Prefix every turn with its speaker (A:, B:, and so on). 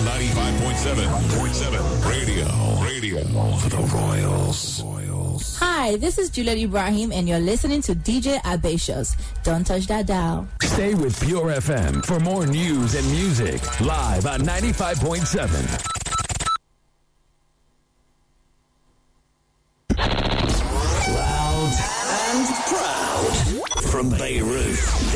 A: 95.7 Radio for the Royals.
B: Hi, this is Juliet Ibrahim, and you're listening to DJ Abatios. Don't touch that dial.
C: Stay with Pure FM for more news and music. Live on 95.7.
D: Loud and proud from Beirut.